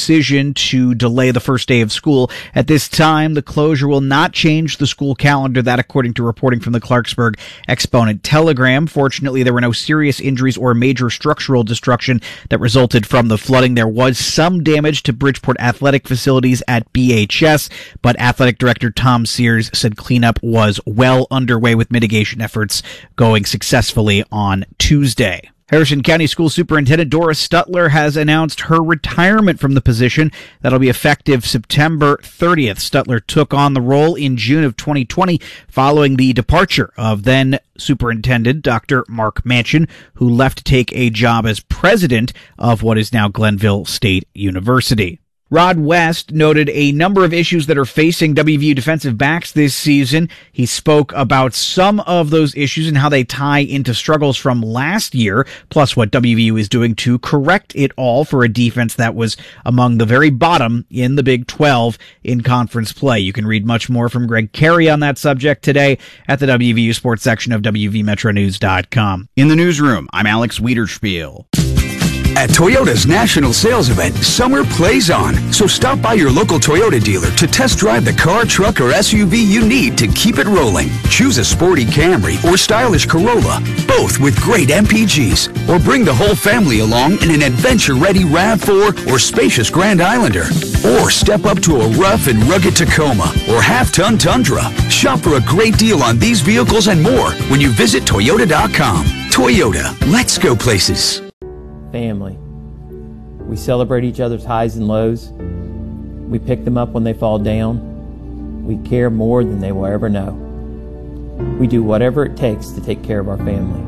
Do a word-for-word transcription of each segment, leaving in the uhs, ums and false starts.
decision to delay the first day of school. At this time, the closure will not change the school calendar. That, according to reporting from the Clarksburg Exponent Telegram. Fortunately, there were no serious injuries or major structural destruction that resulted from the flooding. There was some damage to Bridgeport athletic facilities at B H S, but Athletic Director Tom Sears said cleanup was well underway with mitigation efforts going successfully on Tuesday. Harrison County School Superintendent Doris Stutler has announced her retirement from the position. That'll be effective September thirtieth. Stutler took on the role in June of twenty twenty following the departure of then Superintendent Doctor Mark Manchin, who left to take a job as president of what is now Glenville State University. Rod West noted a number of issues that are facing W V U defensive backs this season. He spoke about some of those issues and how they tie into struggles from last year, plus what W V U is doing to correct it all for a defense that was among the very bottom in the Big twelve in conference play. You can read much more from Greg Carey on that subject today at the W V U Sports section of W V Metro News dot com. In the newsroom, I'm Alex Wiederspiel. At Toyota's national sales event, summer plays on. So stop by your local Toyota dealer to test drive the car, truck, or S U V you need to keep it rolling. Choose a sporty Camry or stylish Corolla, both with great M P Gs. Or bring the whole family along in an adventure-ready RAV four or spacious Grand Islander. Or step up to a rough and rugged Tacoma or half-ton Tundra. Shop for a great deal on these vehicles and more when you visit Toyota dot com. Toyota, let's go places. Family. We celebrate each other's highs and lows. We pick them up when they fall down. We care more than they will ever know. We do whatever it takes to take care of our family.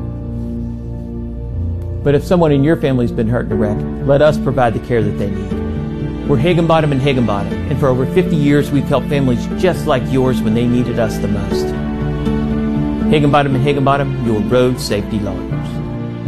But if someone in your family's been hurt in a wreck, let us provide the care that they need. We're Higginbottom and Higginbottom, and for over fifty years we've helped families just like yours when they needed us the most. Higginbottom and Higginbottom, your road safety lawyers.